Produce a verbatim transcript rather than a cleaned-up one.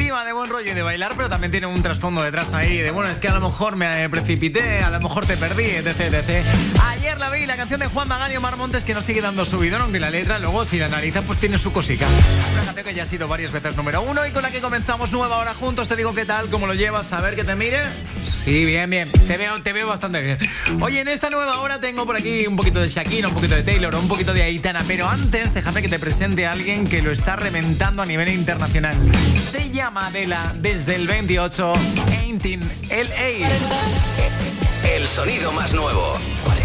encima de buen rollo y de bailar, pero también tiene un trasfondo detrás ahí de, bueno, es que a lo mejor me precipité, a lo mejor te perdí, etc, etcétera. Ayer la vi, la canción de Juan Magán y Omar Montes, que nos sigue dando subidón, aunque la letra luego, si la analizas, pues tiene su cosica. Una canción que ya ha sido varias veces número uno y con la que comenzamos nueva hora juntos. Te digo qué tal, cómo lo llevas, a ver que te mire. Sí, bien, bien, te veo, te veo bastante bien. Oye, en esta nueva hora tengo por aquí un poquito de Shakira, un poquito de Taylor, un poquito de Aitana, pero antes déjame que te presente a alguien que lo está reventando a nivel internacional. Se llama Adela, desde el veintiocho, Ain't in L A. El sonido más nuevo.